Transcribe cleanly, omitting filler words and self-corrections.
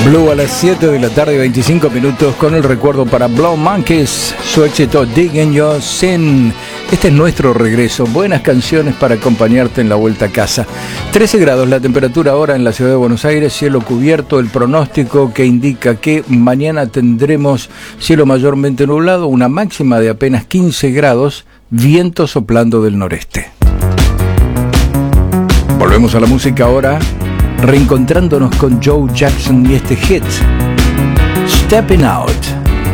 Blue a las 7 de la tarde, 25 minutos, con el recuerdo para Blow Monkeys, su éxito Digging Your Sin. Este es nuestro regreso, buenas canciones para acompañarte en la vuelta a casa. 13 grados la temperatura ahora en la ciudad de Buenos Aires, cielo cubierto, el pronóstico que indica que mañana tendremos cielo mayormente nublado, una máxima de apenas 15 grados, viento soplando del noreste. Volvemos a la música ahora, reencontrándonos con Joe Jackson y este hit, Stepping Out.